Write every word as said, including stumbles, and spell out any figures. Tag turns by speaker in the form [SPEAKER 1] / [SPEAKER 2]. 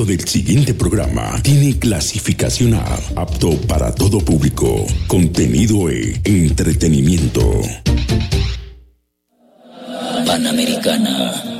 [SPEAKER 1] contenido del siguiente programa tiene clasificación A, apto para todo público. Contenido E, entretenimiento.
[SPEAKER 2] Panamericana.